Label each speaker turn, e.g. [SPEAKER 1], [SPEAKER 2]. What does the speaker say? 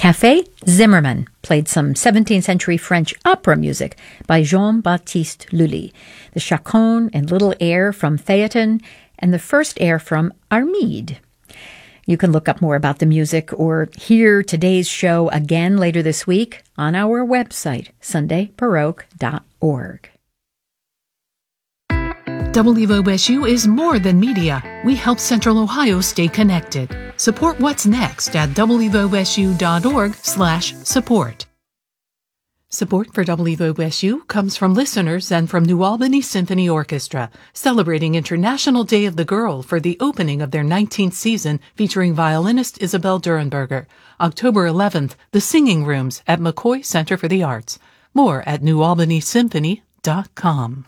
[SPEAKER 1] Café Zimmermann played some 17th century French opera music by Jean-Baptiste Lully, the chaconne and little air from Phaeton, and the first air from Armide. You can look up more about the music or hear today's show again later this week on our website, sundaybaroque.org.
[SPEAKER 2] WOSU is more than media. We help Central Ohio stay connected. Support what's next at wosu.org/support. Support for WOSU comes from listeners and from New Albany Symphony Orchestra, celebrating International Day of the Girl for the opening of their 19th season featuring violinist Isabel Durenberger. October 11th, The Singing Rooms at McCoy Center for the Arts. More at newalbanysymphony.com.